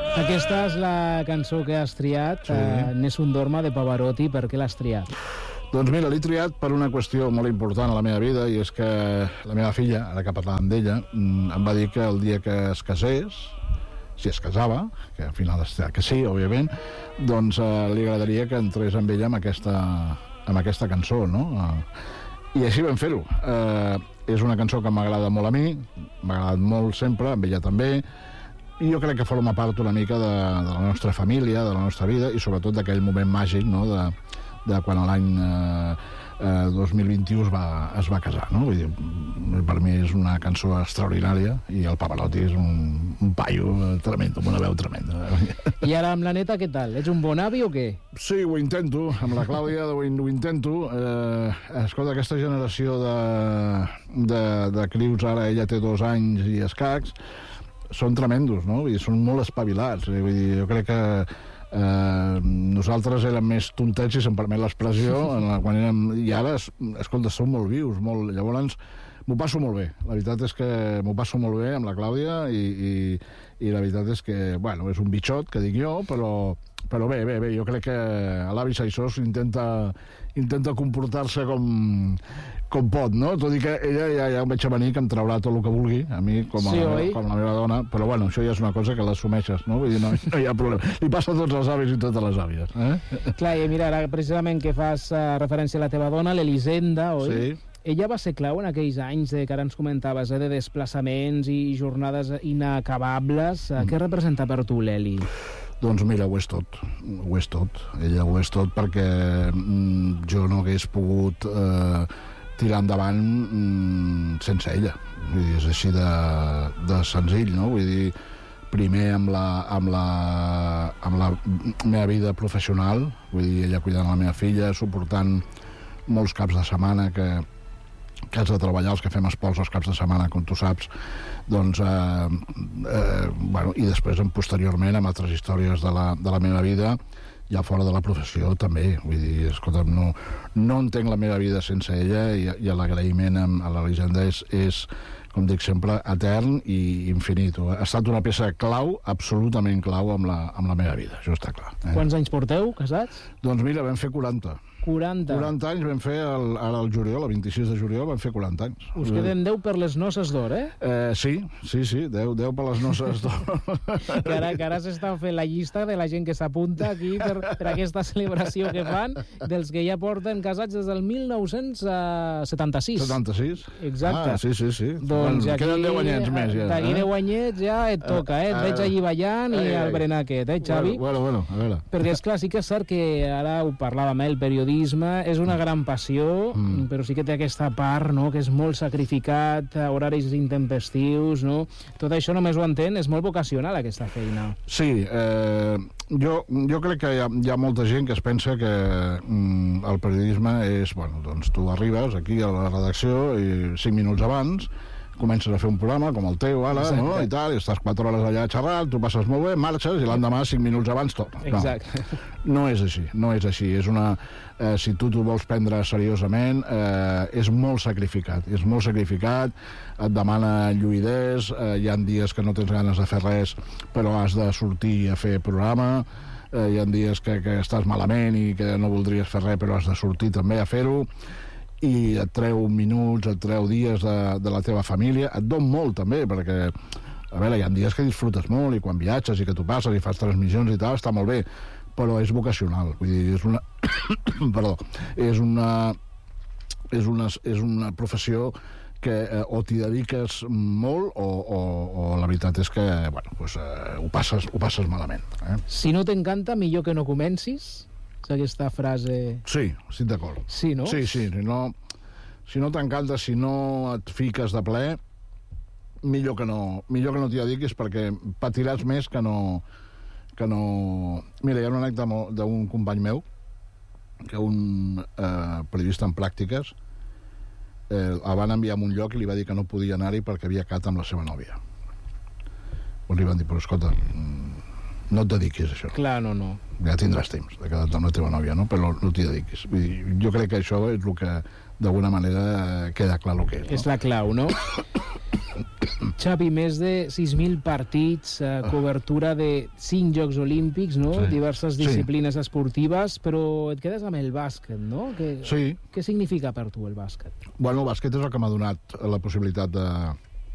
Aquesta és la cançó que has triat, sí. Nessun Dorma, de Pavarotti. Per què l'has triat? Doncs mira, l'he triat per una qüestió molt important a la meva vida, i és que la meva filla, ara que parlàvem d'ella, em va dir que el dia que es casés, si es casava, que al final que sí, òbviament, doncs li agradaria que entrés amb ella amb aquesta cançó, no? I així vam fer-ho. És una cançó que m'agrada molt a mi, m'ha agradat molt sempre, amb ella també, i jo crec que forma part una mica de la nostra família, de la nostra vida, i sobretot d'aquell moment màgic, no?, de quan l'any 2021 es va casar, no? Vull dir, per mi és una cançó extraordinària, i el Pavarotti és un paio tremendo, amb una veu tremenda. I ara amb la neta, què tal? Ets un bon avi o què? Sí, ho intento, amb la Clàudia ho intento. Escolta, aquesta generació de crius, ara ella té 2 anys i escacs, són tremendos, no? Vull dir, són molt espavilats. Vull dir, jo crec que nosaltres érem més tontets, si se'm permet l'expressió, quan érem, i ara, escolta, són molt vius, molt. Llavors m'ho passo molt bé, la veritat és que m'ho passo molt bé amb la Clàudia, i la veritat és que, bueno, és un bitxot, que dic jo, però bé, jo crec que l'avi Saissós intenta comportar-se com pot, no? Tot i que ella ja em veig a venir que em traurà tot el que vulgui, a mi, com la meva dona, però bueno, això ja és una cosa que l'assumeixes, no? Vull dir, no hi ha problema. Li passa a tots els avis i totes les àvies. Clar, i mira, ara precisament que fas referència a la teva dona, l'Elisenda, oi? Sí. Ella va ser clau en aquells anys que ara ens comentaves, de desplaçaments i jornades inacabables. Què representa per tu l'Eli? Doncs mira, ho és tot. Ella ho és tot, perquè jo no hagués pogut tirar endavant sense ella. Vull dir, és així de senzill, no? Vull dir, primer amb la meva vida professional, vull dir, ella cuidant la meva filla, suportant molts caps de setmana que has de treballar, els que fem esports els caps de setmana, com tu saps, doncs, bueno, i després, posteriorment, amb altres històries de la meva vida, ja fora de la professió, també. Vull dir, escolta'm, no entenc la meva vida sense ella, i l'agraïment a l'Elisenda és, com dic sempre, etern i infinit. Ha estat una peça clau, absolutament clau, amb la meva vida, això està clar. Quants anys porteu, casats? Doncs mira, vam fer 40. 40 anys vam fer, ara el juliol, el 26 de juliol, vam fer 40 anys. Us queden 10 per les noces d'or, Sí, 10 per les noces d'or. Que ara s'està fent la llista de la gent que s'apunta aquí per aquesta celebració que fan, dels que ja porten casats des del 1976. 76? Exacte. Sí. Doncs aquí, queden 10 anyets més, ja. D'aquí 10 anyets ja et toca, et veig allí ballant i el berenar aquest, Xavi? Bueno, a veure. Perquè, esclar, sí que és cert que ara ho parlàvem, el periodisme és una gran passió, però sí que té aquesta part, no?, que és molt sacrificat, horaris intempestius, no? Tot això només ho entén, és molt vocacional, aquesta feina. Sí, jo crec que hi ha molta gent que es pensa que el periodisme és, bueno, doncs tu arribes aquí a la redacció i 5 minuts abans comences a fer un programa com el teu ara, no? I tal, i estàs 4 hores allà xerrant, tu passes molt bé, marxes, i l'endemà 5 minuts abans tot. Exacte. No és així. És una... si tu t'ho vols prendre seriosament, és molt sacrificat. Et demana lluïdors, hi ha dies que no tens ganes de fer res, però has de sortir a fer programa, hi ha dies que estàs malament i que no voldries fer res, però has de sortir també a fer-ho, i et treu minuts, et treu dies de la teva família, et don molt també, perquè a veure, hi ha dies que disfrutes molt, i quan viatges i que tu passes i fas transmissions i tal, està molt bé, però és vocacional, vull dir, és una perdó, és una professió que o t'hi dediques molt o la veritat és que, bueno, doncs, ho passes malament. Si no t'encanta, millor que no comencis? Aquesta frase... Sí, estic d'acord. Sí, no? Sí, si no t'encanta, si no et fiques de ple, millor que no t'hi dediquis, perquè patiràs més que no... Mira, hi ha una anècdota d'un company meu, que un periodista en pràctiques el van enviar a un lloc i li va dir que no podia anar-hi perquè havia quedat amb la seva nòvia. Li van dir, però escolta, no et dediquis a això. Clar, no. Ja tindràs temps de quedar amb la teva nòvia, no? Però no t'hi dediquis. Vull dir, jo crec que això és el que d'alguna manera queda clar el que és. És la clau, no? Xavi, més de 6.000 partits, cobertura de 5 Jocs Olímpics, no? Sí. Diverses disciplines esportives, però et quedes amb el bàsquet, no? Sí. Què significa per tu el bàsquet? Bueno, el bàsquet és el que m'ha donat la possibilitat